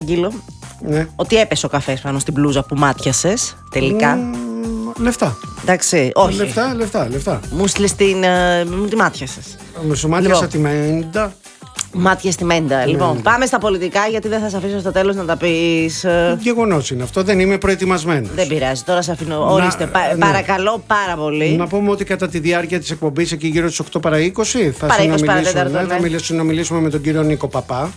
Αγγείλο, ότι έπεσε ο καφές πάνω στην μπλούζα που μάτιασες τελικά. Λεφτά. Εντάξει, όχι. Λεφτά. Μου στείλες μου τη μάτιασες. Σου μάτιασα τη μέντα. Μάτια στη μέντα. Λοιπόν, πάμε στα πολιτικά, γιατί δεν θα σε αφήσω στο τέλος να τα πεις. Γεγονός είναι αυτό, δεν είμαι προετοιμασμένος. Δεν πειράζει, τώρα σε αφήνω. Ορίστε, παρακαλώ πάρα πολύ. Να πούμε ότι κατά τη διάρκεια της εκπομπής, εκεί γύρω στις 8 παρά 20, θα συνομιλήσουμε με τον κύριο Νίκο Παπά.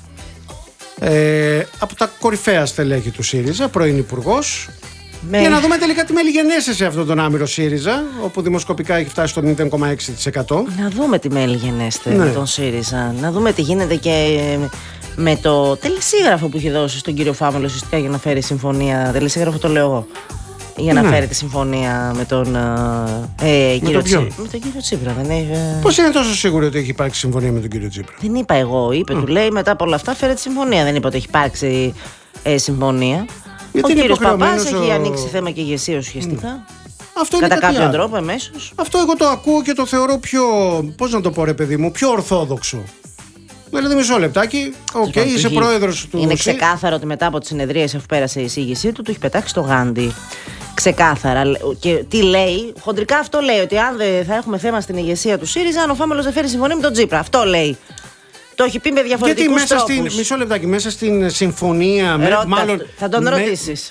Από τα κορυφαία στελέχη του ΣΥΡΙΖΑ, πρώην υπουργός. Για να δούμε τελικά τι μέλη γενέστε αυτόν τον άμυρο ΣΥΡΙΖΑ, όπου δημοσκοπικά έχει φτάσει στο 0,6%. Να δούμε τι μέλη γενέστε με τον ΣΥΡΙΖΑ. Να δούμε τι γίνεται και με το τελεσίγραφο που έχει δώσει στον κύριο Φάμελο ουσιαστικά για να φέρει συμφωνία. Τελεσίγραφο το λέω εγώ. Για να φέρει τη συμφωνία με τον κύριο Τσίπρα. Πώς είναι τόσο σίγουροι ότι έχει υπάρξει συμφωνία με τον κύριο Τσίπρα? Δεν είπα εγώ. Είπε, του λέει μετά από όλα αυτά φέρε τη συμφωνία. Δεν είπα ότι έχει υπάρξει συμφωνία. Γιατί ο κύριος Παπάς έχει ανοίξει θέμα και ηγεσία ουσιαστικά. Αυτό είναι κατά κάποιον τρόπο εμέσως. Αυτό εγώ το ακούω και το θεωρώ πιο, πώς να το πω ρε παιδί μου, πιο ορθόδοξο. Δηλαδή μισό λεπτάκι, είσαι πρόεδρος του. Είναι ξεκάθαρο ότι μετά από τις συνεδρίες, αφού πέρασε η εισήγησή του έχει πετάξει το γάντι. Ξεκάθαρα. Και τι λέει, χοντρικά αυτό λέει, ότι αν δεν θα έχουμε θέμα στην ηγεσία του ΣΥΡΙΖΑ, αν ο Φάμελος δεν φέρει συμφωνία με τον Τσίπρα. Αυτό λέει. Το έχει πει με διαφορετικούς τρόπους. Μισό λεπτάκι, μέσα στην συμφωνία. Θα τον ρωτήσεις.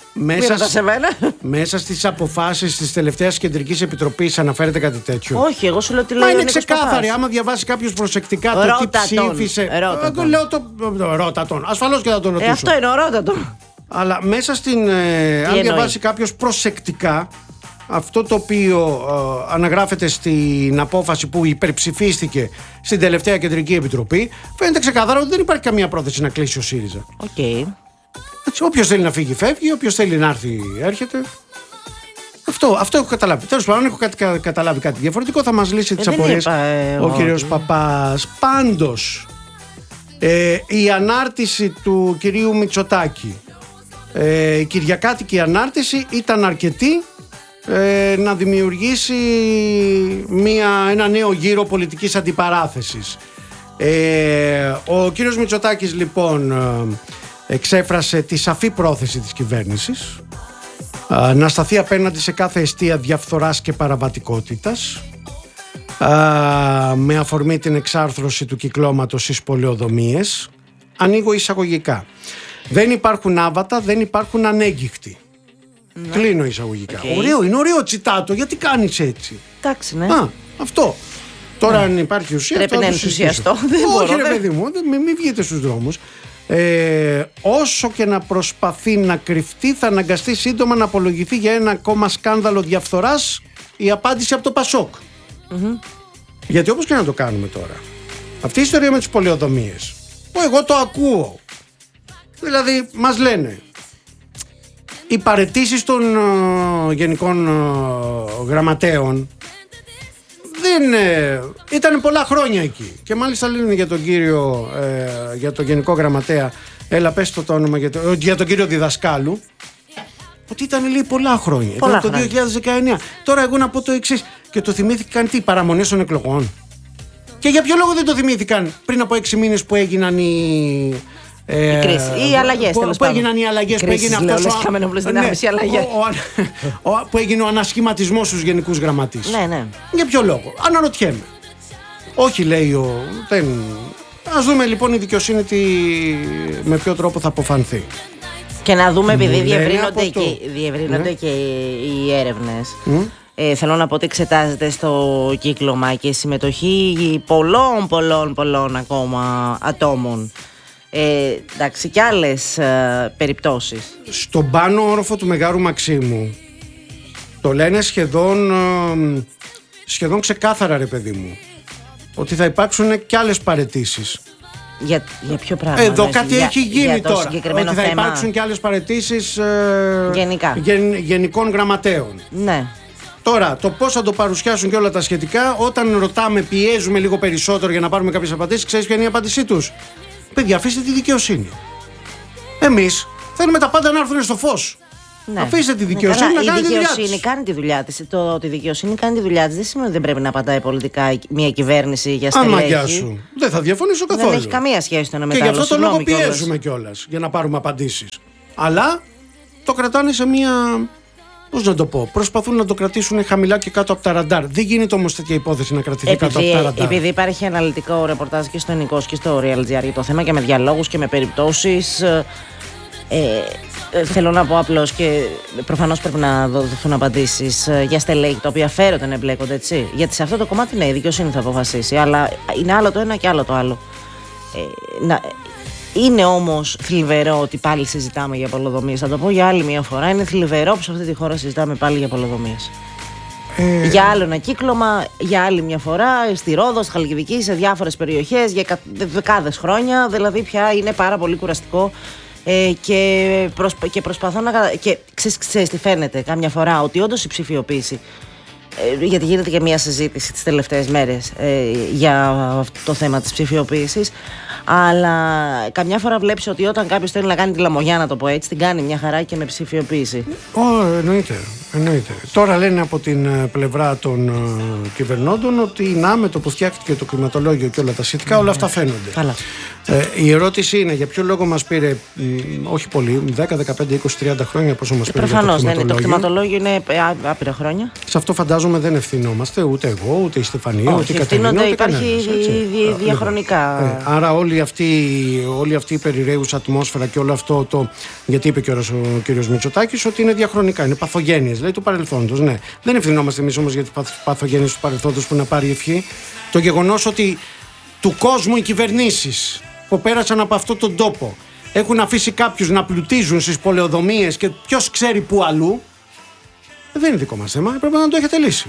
Μέσα στις αποφάσεις της τελευταίας Κεντρικής Επιτροπής αναφέρεται κάτι τέτοιο? Όχι, εγώ σου λέω τι λέει. Είναι ξεκάθαρη. Άμα διαβάσει κάποιος προσεκτικά το τι ψήφισε. Ρώτα τον. Ασφαλώς και θα τον ρωτήσω. Αυτό είναι, ρώτα τον. Αλλά μέσα στην. Αν διαβάσει κάποιος προσεκτικά αυτό το οποίο αναγράφεται στην απόφαση που υπερψηφίστηκε στην τελευταία Κεντρική Επιτροπή, φαίνεται ξεκάθαρα ότι δεν υπάρχει καμία πρόθεση να κλείσει ο ΣΥΡΙΖΑ. Όποιος θέλει να φύγει, φεύγει. Όποιος θέλει να έρθει, έρχεται. Αυτό έχω καταλάβει. Τέλος πάντων, αν έχω καταλάβει κάτι διαφορετικό, θα μας λύσει τις απορίες ο κύριος Παπάς. Πάντως, η ανάρτηση του κυρίου Μητσοτάκη, η κυριακάτικη ανάρτηση, ήταν αρκετή να δημιουργήσει ένα νέο γύρο πολιτικής αντιπαράθεσης. Ο κύριος Μητσοτάκης λοιπόν εξέφρασε τη σαφή πρόθεση της κυβέρνησης να σταθεί απέναντι σε κάθε αιστεία διαφθοράς και παραβατικότητας, με αφορμή την εξάρθρωση του κυκλώματος στις πολεοδομίες. Ανοίγω εισαγωγικά. Δεν υπάρχουν άβατα, δεν υπάρχουν ανέγκυχτοι. Κλείνω εισαγωγικά. Είναι ωραίο τσιτάτο, γιατί κάνεις έτσι? Εντάξει, ναι. Αυτό. Τώρα αν υπάρχει ουσία, πρέπει να ενθουσιαστώ. Όχι ρε παιδί μου, μην βγείτε στους δρόμους. Όσο και να προσπαθεί να κρυφτεί, θα αναγκαστεί σύντομα να απολογηθεί για ένα ακόμα σκάνδαλο διαφθοράς. Η απάντηση από το Πασόκ. Γιατί όπως και να το κάνουμε τώρα, αυτή η ιστορία με τις πολεοδομίες, που εγώ το ακούω, δηλαδή μας λένε οι παραιτήσεις των γενικών γραμματέων δεν ήταν πολλά χρόνια εκεί. Και μάλιστα λένε για τον κύριο, για τον γενικό γραμματέα, έλα πες το όνομα, για τον κύριο Διδασκάλου, ότι ήταν λέει πολλά χρόνια. Ήταν το 2019. Τώρα εγώ να πω το εξής, και το θυμήθηκαν τι, παραμονές των εκλογών? Και για ποιο λόγο δεν το θυμήθηκαν πριν από 6 μήνες που έγιναν οι οι αλλαγές, τέλος πάντων. Που έγιναν οι αλλαγές, που έγινε που έγινε ο ανασχηματισμός στους γενικούς γραμματείς. Ναι. Για ποιο λόγο? Αναρωτιέμαι. Όχι, λέει Ας δούμε λοιπόν η δικαιοσύνη με ποιο τρόπο θα αποφανθεί. Και να δούμε, επειδή διευρύνονται και οι έρευνες. Θέλω να πω ότι εξετάζεται στο κύκλωμα και η συμμετοχή πολλών ακόμα ατόμων. Εντάξει, και άλλες περιπτώσεις. Στον πάνω όροφο του Μεγάρου Μαξίμου το λένε σχεδόν ξεκάθαρα ρε παιδί μου, ότι θα υπάρξουν και άλλες παραιτήσεις. Για ποιο πράγμα? Εδώ κάτι έχει γίνει τώρα, ότι θα υπάρξουν και άλλες παραιτήσεις γενικών γραμματέων. Ναι. Τώρα, το πώς θα το παρουσιάσουν και όλα τα σχετικά, όταν ρωτάμε, πιέζουμε λίγο περισσότερο για να πάρουμε κάποιες απαντήσεις, ξέρεις ποια είναι η απάντησή τους? Παιδιά, αφήστε τη δικαιοσύνη. Εμείς θέλουμε τα πάντα να έρθουν στο φως. Ναι. Αφήστε τη δικαιοσύνη να κάνει τη δουλειά της. Η δικαιοσύνη κάνει τη δουλειά της. Το ότι η δικαιοσύνη κάνει τη δουλειά της δεν σημαίνει ότι δεν πρέπει να απαντάει πολιτικά μια κυβέρνηση για στελέχη. Αμαγιά σου. Δεν θα διαφωνήσω καθόλου. Δεν έχει καμία σχέση το ένα με το άλλο. Και γι' αυτό το λόγο πιέζουμε κιόλας για να πάρουμε απαντήσεις. Αλλά το κρατάνε σε μια. Πώς να το πω, προσπαθούν να το κρατήσουν χαμηλά και κάτω από τα ραντάρ. Δεν γίνεται όμως τέτοια υπόθεση να κρατηθεί κάτω από τα ραντάρ. Επειδή υπάρχει αναλυτικό ρεπορτάζ και στο Νικός και στο Real.gr για το θέμα και με διαλόγους και με περιπτώσεις. Θέλω να πω απλώς και προφανώς πρέπει να δοθούν απαντήσεις για στελέχη τα οποία φέρονται να εμπλέκονται, έτσι. Γιατί σε αυτό το κομμάτι ναι, η δικαιοσύνη θα αποφασίσει, αλλά είναι άλλο το ένα και άλλο το άλλο. Είναι όμως θλιβερό ότι πάλι συζητάμε για πολεοδομίες. Θα το πω για άλλη μια φορά. Είναι θλιβερό που σε αυτή τη χώρα συζητάμε πάλι για πολεοδομίες. Για άλλο ένα κύκλωμα, για άλλη μια φορά, στη Ρόδο, στη Χαλκιδική, σε διάφορες περιοχές, για δεκάδες χρόνια. Δηλαδή πια είναι πάρα πολύ κουραστικό. Και προσπαθώ να. Και ξέρεις τι φαίνεται κάμια φορά, ότι όντως η ψηφιοποίηση. Γιατί γίνεται και μια συζήτηση τις τελευταίες μέρες για το θέμα της ψηφιοποίησης. Αλλά καμιά φορά βλέπεις ότι όταν κάποιος θέλει να κάνει τη λαμογιά, να το πω έτσι, την κάνει μια χαρά και με ψηφιοποίηση. Εννοείται. Τώρα λένε από την πλευρά των κυβερνώντων ότι με το που φτιάχτηκε το κλιματολόγιο και όλα τα σχετικά, όλα αυτά φαίνονται. Καλά. Η ερώτηση είναι για ποιο λόγο μας πήρε, όχι πολύ, 10, 15, 20, 30 χρόνια, πόσο μας πήρε. Προφανώς δεν είναι. Το κτηματολόγιο είναι άπειρα χρόνια. Σε αυτό φαντάζομαι δεν ευθυνόμαστε ούτε εγώ, ούτε η Στεφανία, ούτε η Κατερίνα. Υπάρχει διαχρονικά. Άρα όλη αυτή η περιραίουσα ατμόσφαιρα και όλο αυτό το. Γιατί είπε και ο κ. Μητσοτάκης ότι είναι διαχρονικά, είναι παθογένειες, λέει, του παρελθόντος. Ναι. Δεν ευθυνόμαστε εμείς όμως για τις παθογένειες του παρελθόντος που να πάρει ευχή. Το γεγονός ότι του κόσμου οι κυβερνήσεις που πέρασαν από αυτόν τον τόπο έχουν αφήσει κάποιους να πλουτίζουν στις πολεοδομίες και ποιος ξέρει πού αλλού, δεν είναι δικό μας θέμα. Πρέπει να το έχετε λύσει.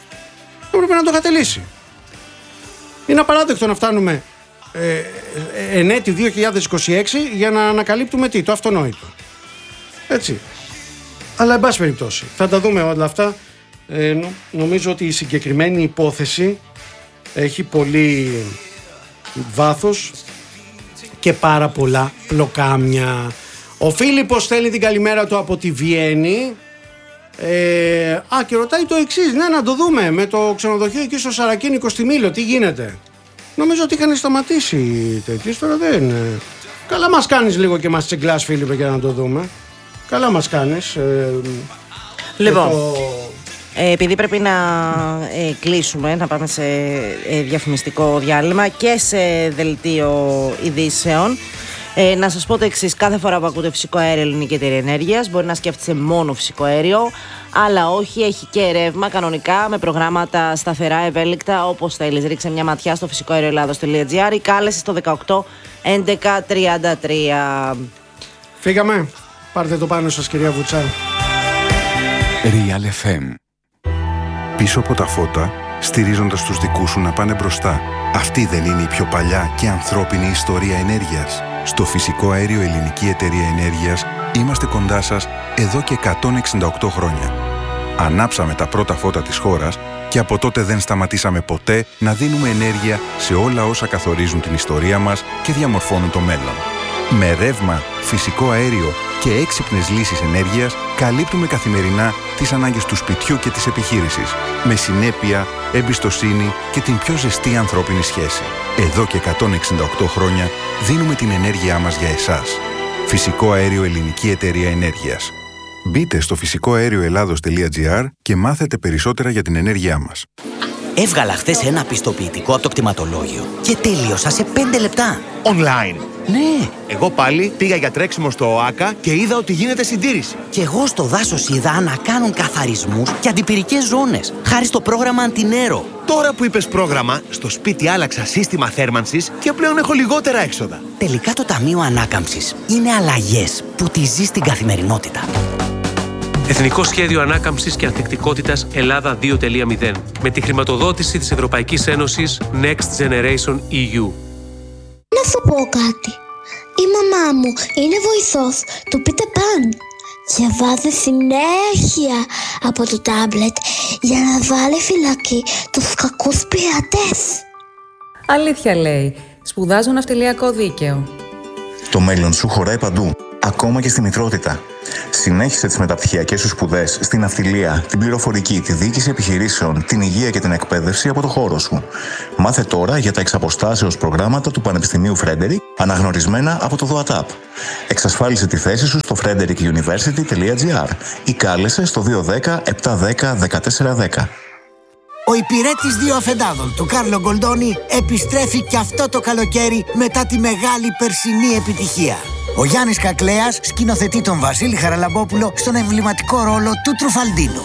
Είναι απαράδεκτο να φτάνουμε εν έτη 2026 για να ανακαλύπτουμε το αυτονόητο. Έτσι. Αλλά εν πάση περιπτώσει θα τα δούμε όλα αυτά. Νομίζω ότι η συγκεκριμένη υπόθεση έχει πολύ βάθος και πάρα πολλά πλοκάμια. Ο Φίλιππος στέλνει την καλημέρα του από τη Βιέννη. Και ρωτάει το εξής. Ναι, να το δούμε με το ξενοδοχείο εκεί στο Σαρακίνικο στη Μήλο, τι γίνεται. Νομίζω ότι είχαν σταματήσει τέτοιες, τώρα δεν. Καλά μας κάνεις λίγο και μας τσιγκλάς, Φίλιππε, για να το δούμε. Καλά μας κάνεις. Λοιπόν, επειδή πρέπει να κλείσουμε, να πάμε σε διαφημιστικό διάλειμμα και σε δελτίο ειδήσεων, να σας πω το εξής: κάθε φορά που ακούτε φυσικό αέριο Ελληνική Εταιρεία Ενέργειας, μπορεί να σκέφτεσαι μόνο φυσικό αέριο, αλλά όχι, έχει και ρεύμα κανονικά με προγράμματα σταθερά, ευέλικτα, όπως θέλεις. Ρίξε μια ματιά στο φυσικοαερioελλάδος.gr ή κάλεσε στο 18 11 33. Φύγαμε. Πάρτε το πάνω σας, κυρία Βουτσά. Real FM. Πίσω από τα φώτα, στηρίζοντας τους δικούς σου να πάνε μπροστά. Αυτή δεν είναι η πιο παλιά και ανθρώπινη ιστορία ενέργειας? Στο Φυσικό Αέριο Ελληνική Εταιρεία Ενέργειας είμαστε κοντά σας εδώ και 168 χρόνια. Ανάψαμε τα πρώτα φώτα της χώρας και από τότε δεν σταματήσαμε ποτέ να δίνουμε ενέργεια σε όλα όσα καθορίζουν την ιστορία μας και διαμορφώνουν το μέλλον. Με ρεύμα, φυσικό αέριο και έξυπνες λύσεις ενέργειας καλύπτουμε καθημερινά τις ανάγκες του σπιτιού και της επιχείρησης. Με συνέπεια, εμπιστοσύνη και την πιο ζεστή ανθρώπινη σχέση. Εδώ και 168 χρόνια δίνουμε την ενέργειά μας για εσάς. Φυσικό Αέριο Ελληνική Εταιρεία Ενέργειας. Μπείτε στο φυσικοαερioελλάδος.gr και μάθετε περισσότερα για την ενέργειά μας. Έβγαλα χθες ένα πιστοποιητικό από το κτηματολόγιο και τελείωσα σε 5 λεπτά. Online. Ναι. Εγώ πάλι πήγα για τρέξιμο στο ΟΑΚΑ και είδα ότι γίνεται συντήρηση. Και εγώ στο δάσος είδα να κάνουν καθαρισμούς και αντιπυρικές ζώνες, χάρη στο πρόγραμμα Αντινέρο. Τώρα που είπες πρόγραμμα, στο σπίτι άλλαξα σύστημα θέρμανσης και πλέον έχω λιγότερα έξοδα. Τελικά το Ταμείο Ανάκαμψης είναι αλλαγές που τη ζεις στην καθημερινότητα. Εθνικό Σχέδιο Ανάκαμψης και Ανθεκτικότητας Ελλάδα 2.0 με τη χρηματοδότηση της Ευρωπαϊκής Ένωσης Next Generation EU. Να σου πω κάτι. Η μαμά μου είναι βοηθός του Peter Pan και βάζει συνέχεια από το τάμπλετ για να βάλει φυλακή τους κακούς πειρατές. Αλήθεια λέει. Σπουδάζω ναυτιλιακό δίκαιο. Το μέλλον σου χωράει παντού. ακόμα και στη μητρότητα. Συνέχισε τις μεταπτυχιακές σου σπουδές στην ναυτιλία, την πληροφορική, τη διοίκηση επιχειρήσεων, την υγεία και την εκπαίδευση από το χώρο σου. Μάθε τώρα για τα εξαποστάσεως προγράμματα του Πανεπιστημίου Frederick, αναγνωρισμένα από το ΔΟΑΤΑΠ. Εξασφάλισε τη θέση σου στο frederickuniversity.gr ή κάλεσε στο 210 710 1410. Ο υπηρέτης δύο αφεντάδων του Κάρλο Γκολντόνι επιστρέφει και αυτό το καλοκαίρι μετά τη μεγάλη περσινή επιτυχία. Ο Γιάννης Κακλέας σκηνοθετεί τον Βασίλη Χαραλαμπόπουλο στον εμβληματικό ρόλο του Τρουφαλντίνο.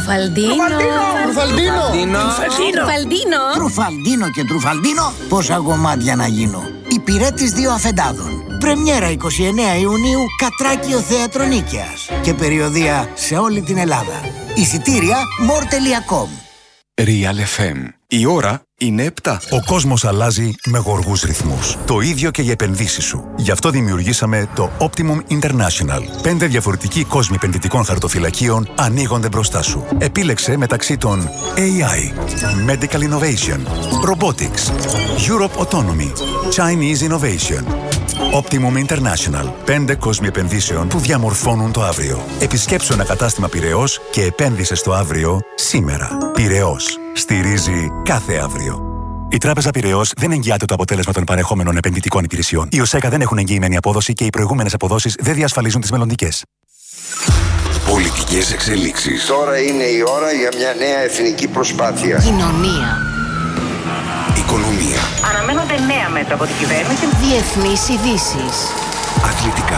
Τρουφαλντίνο και Τρουφαλντίνο, πόσα γομάτια να γίνω. Υπηρέτης δύο αφεντάδων. Πρεμιέρα 29 Ιουνίου, Κατράκιο Θέατρο Νίκαιας. Και περιοδεία σε όλη την Ελλάδα. Εισιτήρια more.com. Real FM. Η ώρα είναι 7. Ο κόσμος αλλάζει με γοργούς ρυθμούς. Το ίδιο και οι επενδύσεις σου. Γι' αυτό δημιουργήσαμε το Optimum International. 5 διαφορετικοί κόσμοι επενδυτικών χαρτοφυλακίων ανοίγονται μπροστά σου. Επίλεξε μεταξύ των AI, Medical Innovation, Robotics, Europe Autonomy, Chinese Innovation. Optimum International. 5 κόσμοι επενδύσεων που διαμορφώνουν το αύριο. Επισκέψου ένα κατάστημα Πειραιώς και επένδυσε στο αύριο σήμερα. Πειραιώς. Στηρίζει κάθε αύριο. Η Τράπεζα Πειραιώς δεν εγγυάται το αποτέλεσμα των παρεχόμενων επενδυτικών υπηρεσιών. Οι ΟΣΕΚΑ δεν έχουν εγγυημένη απόδοση και οι προηγούμενες αποδόσεις δεν διασφαλίζουν τις μελλοντικές. Πολιτικές εξελίξεις. Τώρα είναι η ώρα για μια νέα εθνική προσπάθεια. Κοινωνία. Οικονομία. Αναμένονται νέα μέτρα από την κυβέρνηση. Διεθνείς ειδήσεις. Αθλητικά.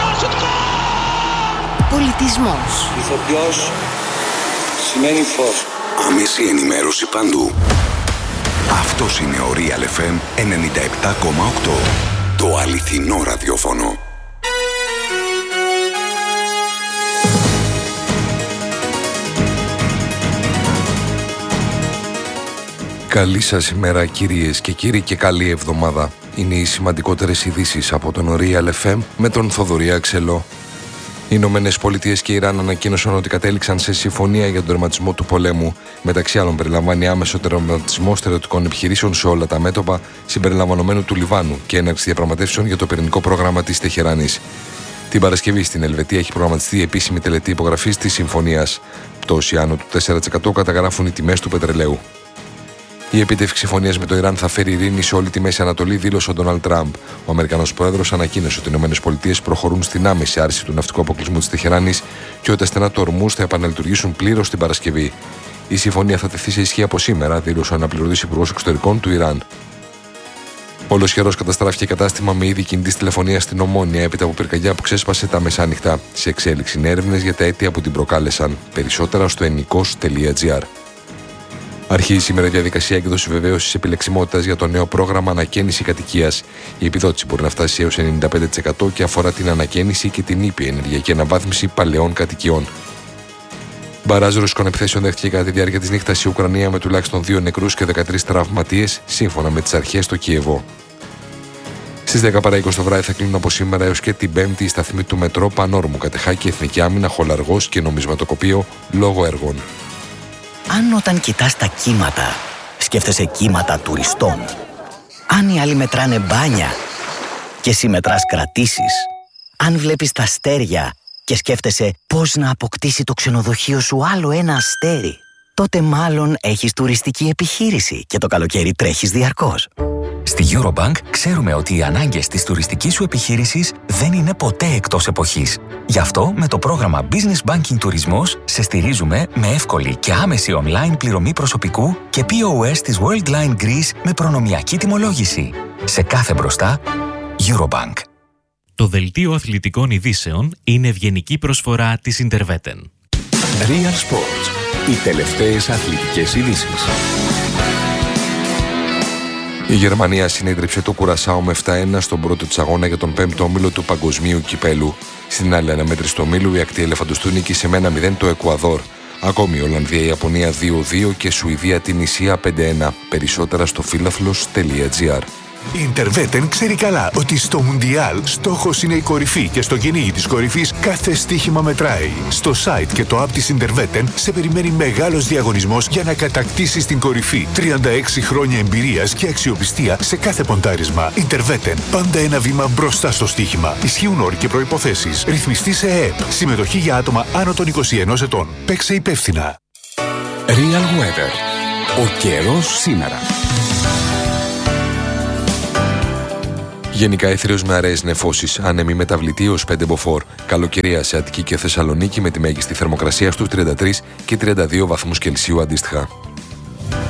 Πολιτισμός. Ηθοποιός σημαίνει φως. Άμεση ενημέρωση παντού. Αυτός είναι ο Real FM 97,8. Το αληθινό ραδιόφωνο. Καλή σας ημέρα κυρίες και κύριοι και καλή εβδομάδα. Είναι οι σημαντικότερες ειδήσεις από τον Real FM με τον Θοδωρή Αξελό. Οι Ηνωμένες Πολιτείες και η Ιράν ανακοίνωσαν ότι κατέληξαν σε συμφωνία για τον τερματισμό του πολέμου. Μεταξύ άλλων, περιλαμβάνει άμεσο τερματισμό στερεωτικών επιχειρήσεων σε όλα τα μέτωπα, συμπεριλαμβανομένου του Λιβάνου και έναρξη διαπραγματεύσεων για το πυρηνικό πρόγραμμα της Τεχεράνης. Την Παρασκευή στην Ελβετία έχει προγραμματιστεί η επίσημη τελετή υπογραφής της συμφωνίας. Πτώση άνω του 4% καταγράφουν οι τιμές του πετρελαίου. Η επίτευξη συμφωνίας με το Ιράν θα φέρει ειρήνη σε όλη τη Μέση Ανατολή, δήλωσε ο Ντόναλντ Τραμπ. Ο Αμερικανός πρόεδρος ανακοίνωσε ότι οι ΗΠΑ προχωρούν στην άμεση άρση του ναυτικού αποκλεισμού της Τεχεράνης και ότι τα στενά του Ορμούζ θα επαναλειτουργήσουν πλήρως την Παρασκευή. Η συμφωνία θα τεθεί σε ισχύ από σήμερα, δήλωσε ο αναπληρωτής υπουργός εξωτερικών του Ιράν. Ολοσχερός καταστράφηκε κατάστημα με είδη κινητής τηλεφωνίας στην Ομόνια έπειτα από πυρκαγιά που ξέσπασε τα μεσάνυχτα. Σε εξέλιξη είναι έρευνες για τα αίτια που την προκάλεσαν. Περισσότερα στο enikos.gr. Αρχίζει σήμερα η διαδικασία έκδοση βεβαίωσης επιλεξιμότητας για το νέο πρόγραμμα ανακαίνιση κατοικίας. Η επιδότηση μπορεί να φτάσει έως 95% και αφορά την ανακαίνιση και την ήπια ενεργειακή αναβάθμιση παλαιών κατοικιών. Μπαράζ ρωσικών επιθέσεων δέχτηκε κατά τη διάρκεια της νύχτας η Ουκρανία με τουλάχιστον 2 νεκρούς και 13 τραυματίες, σύμφωνα με τις αρχές στο Κιεβό. Στις 10 παρά 20 το βράδυ θα κλείνουν από σήμερα έως και την Πέμπτη η σταθμή του μετρό Πανόρμου, Κατεχάκη, Εθνική Άμυνα, Χολαργός και Νομισματοκοπείο λόγω έργων. Αν όταν κοιτάς τα κύματα, σκέφτεσαι κύματα τουριστών. Αν οι άλλοι μετράνε μπάνια και εσύ μετράς κρατήσεις. Αν βλέπεις τα αστέρια και σκέφτεσαι πώς να αποκτήσει το ξενοδοχείο σου άλλο ένα αστέρι, τότε μάλλον έχεις τουριστική επιχείρηση και το καλοκαίρι τρέχεις διαρκώς. Στη Eurobank ξέρουμε ότι οι ανάγκες της τουριστικής σου επιχείρησης δεν είναι ποτέ εκτός εποχής. Γι' αυτό με το πρόγραμμα Business Banking Τουρισμός σε στηρίζουμε με εύκολη και άμεση online πληρωμή προσωπικού και POS της Worldline Greece με προνομιακή τιμολόγηση. Σε κάθε μπροστά, Eurobank. Το δελτίο αθλητικών ειδήσεων είναι ευγενική προσφορά της Interveten. Real Sports. Οι τελευταίες αθλητικές ειδήσεις. Η Γερμανία συνέδριψε το Κουρασάο με 7-1 στον πρώτο της αγώνα για τον 5ο όμιλο του Παγκοσμίου Κυπέλου. Στην άλλη αναμέτρηση του ομίλου η ακτή ελεφαντοστού νίκησε με 1-0 το Εκουαδόρ. Ακόμη η Ολλανδία, η Ιαπωνία 2-2 και Σουηδία την Ισία 5-1. Περισσότερα στο φίλαθλος.gr. Η Interwetten ξέρει καλά ότι στο Μουντιάλ στόχος είναι η κορυφή και στο κυνήγι της κορυφής κάθε στοίχημα μετράει. Στο site και το app της Interwetten σε περιμένει μεγάλος διαγωνισμός για να κατακτήσεις την κορυφή. 36 χρόνια εμπειρίας και αξιοπιστία σε κάθε ποντάρισμα. Interwetten. Πάντα ένα βήμα μπροστά στο στοίχημα. Ισχύουν όροι και προϋποθέσεις. Ρυθμιστή σε ΕΕΠ. Συμμετοχή για άτομα άνω των 21 ετών. Παίξε υπεύθυνα. Real Weather. Ο καιρός σήμερα. Γενικά έθριος με αραιές νεφώσεις, άνεμη μεταβλητή ως 5 μποφόρ. Καλοκαιρία σε Αττική και Θεσσαλονίκη με τη μέγιστη θερμοκρασία στους 33 και 32 βαθμούς Κελσίου αντίστοιχα.